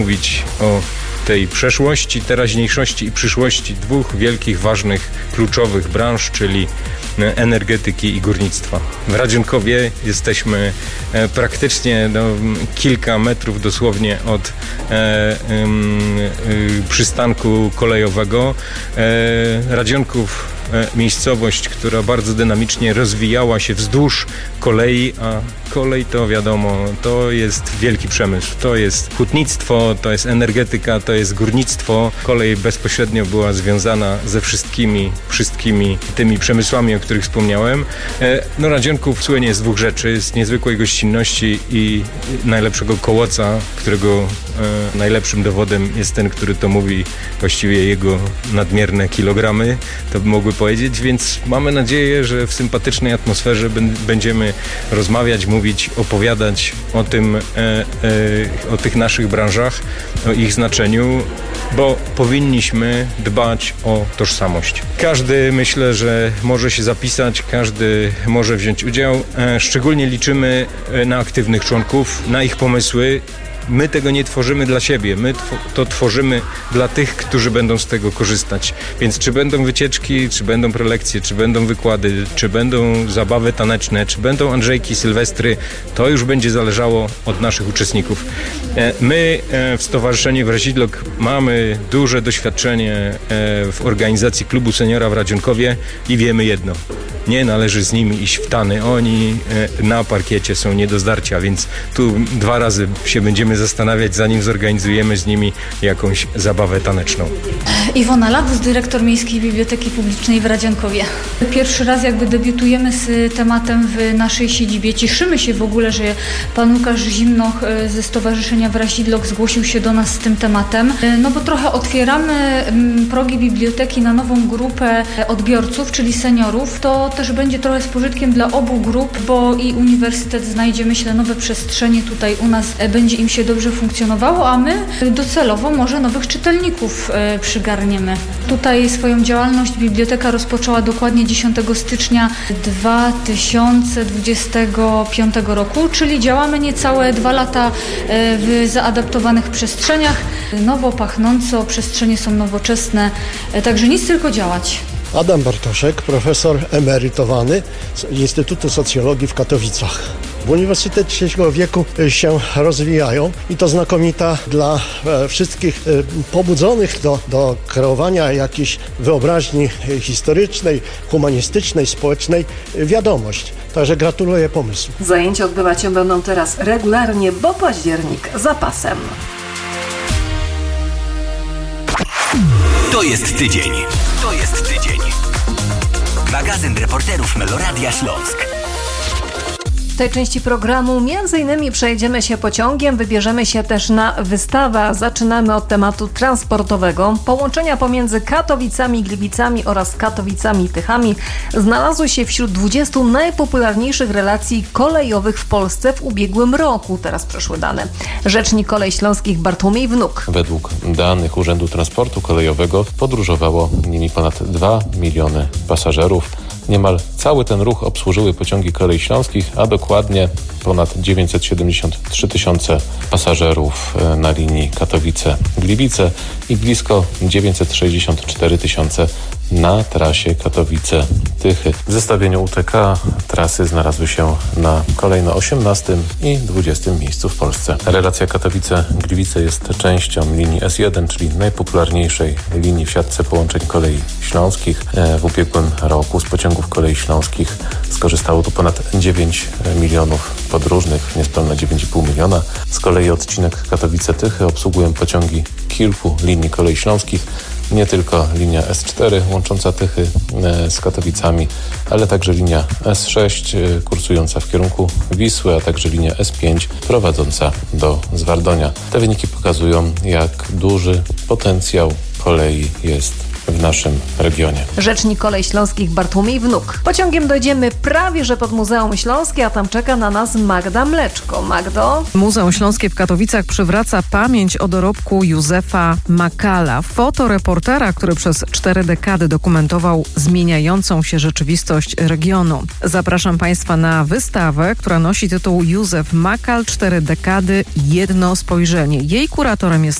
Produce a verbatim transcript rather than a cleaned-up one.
mówić o tej przeszłości, teraźniejszości i przyszłości dwóch wielkich, ważnych, kluczowych branż, czyli energetyki i górnictwa. W Radzionkowie jesteśmy praktycznie no, kilka metrów dosłownie od e, e, przystanku kolejowego. E, Radzionków miejscowość, która bardzo dynamicznie rozwijała się wzdłuż kolei, a kolej to wiadomo, to jest wielki przemysł. To jest hutnictwo, to jest energetyka, to jest górnictwo. Kolej bezpośrednio była związana ze wszystkimi, wszystkimi tymi przemysłami, o których wspomniałem. No Radzionków słynie z dwóch rzeczy, z niezwykłej gościnności i najlepszego kołoca, którego e, najlepszym dowodem jest ten, który to mówi, właściwie jego nadmierne kilogramy, to by mogły powiedzieć, więc mamy nadzieję, że w sympatycznej atmosferze b- będziemy rozmawiać, mówić, opowiadać o tym, e, e, o tych naszych branżach, o ich znaczeniu, bo powinniśmy dbać o tożsamość. Każdy, myślę, że może się zapisać, każdy może wziąć udział. E, szczególnie liczymy na aktywnych członków, na ich pomysły. My tego nie tworzymy dla siebie, my to tworzymy dla tych, którzy będą z tego korzystać. Więc czy będą wycieczki, czy będą prelekcje, czy będą wykłady, czy będą zabawy taneczne, czy będą Andrzejki, Sylwestry, to już będzie zależało od naszych uczestników. My w Stowarzyszeniu Wrazidlok mamy duże doświadczenie w organizacji Klubu Seniora w Radzionkowie i wiemy jedno. Nie należy z nimi iść w tany. Oni na parkiecie są nie do zdarcia, więc tu dwa razy się będziemy zastanawiać, zanim zorganizujemy z nimi jakąś zabawę taneczną. Iwona Labus, dyrektor Miejskiej Biblioteki Publicznej w Radzionkowie. Pierwszy raz jakby debiutujemy z tematem w naszej siedzibie. Cieszymy się w ogóle, że pan Łukasz Zimnoch ze Stowarzyszenia Wrazidlok zgłosił się do nas z tym tematem, no bo trochę otwieramy progi biblioteki na nową grupę odbiorców, czyli seniorów. To też będzie trochę z pożytkiem dla obu grup, bo i uniwersytet znajdzie, myślę, nowe przestrzenie tutaj u nas, będzie im się dobrze funkcjonowało, a my docelowo może nowych czytelników przygarniemy. Tutaj swoją działalność biblioteka rozpoczęła dokładnie dziesiątego stycznia dwa tysiące dwudziestego piątego roku, czyli działamy niecałe dwa lata w zaadaptowanych przestrzeniach. Nowo pachnąco, przestrzenie są nowoczesne, także nic, tylko działać. Adam Bartoszek, profesor emerytowany z Instytutu Socjologii w Katowicach. W Uniwersytecie Trzeciego Wieku się rozwijają i to znakomita dla wszystkich pobudzonych do, do kreowania jakiejś wyobraźni historycznej, humanistycznej, społecznej wiadomość. Także gratuluję pomysłu. Zajęcia odbywać się będą teraz regularnie, bo październik za pasem. To jest tydzień. To jest tydzień. Magazyn reporterów Meloradia Śląsk. W tej części programu między innymi przejedziemy się pociągiem, wybierzemy się też na wystawę. Zaczynamy od tematu transportowego. Połączenia pomiędzy Katowicami i Gliwicami oraz Katowicami i Tychami znalazły się wśród dwudziestu najpopularniejszych relacji kolejowych w Polsce w ubiegłym roku. Teraz przeszły dane. Rzecznik Kolei Śląskich Bartłomiej Wnuk. Według danych Urzędu Transportu Kolejowego podróżowało nimi ponad dwa miliony pasażerów. Niemal cały ten ruch obsłużyły pociągi Kolei Śląskich, a dokładnie ponad dziewięćset siedemdziesiąt trzy tysiące pasażerów na linii Katowice-Gliwice i blisko dziewięćset sześćdziesiąt cztery tysiące na trasie Katowice-Tychy. W zestawieniu U T K trasy znalazły się na kolejno osiemnastym i dwudziestym miejscu w Polsce. Relacja Katowice-Gliwice jest częścią linii S jeden, czyli najpopularniejszej linii w siatce połączeń Kolei Śląskich. W ubiegłym roku z pociągów Kolei Śląskich skorzystało tu ponad dziewięć milionów podróżnych, niespełna dziewięć i pół miliona. Z kolei odcinek Katowice-Tychy obsługują pociągi kilku linii Kolei Śląskich, nie tylko linia S cztery łącząca Tychy z Katowicami, ale także linia S sześć kursująca w kierunku Wisły, a także linia S pięć prowadząca do Zwardonia. Te wyniki pokazują, jak duży potencjał kolei jest w naszym regionie. Rzecznik Kolei Śląskich Bartłomiej Wnuk. Pociągiem dojdziemy prawie że pod Muzeum Śląskie, a tam czeka na nas Magda Mleczko. Magdo? Muzeum Śląskie w Katowicach przywraca pamięć o dorobku Józefa Makala, fotoreportera, który przez cztery dekady dokumentował zmieniającą się rzeczywistość regionu. Zapraszam Państwa na wystawę, która nosi tytuł Józef Makal, cztery dekady, jedno spojrzenie. Jej kuratorem jest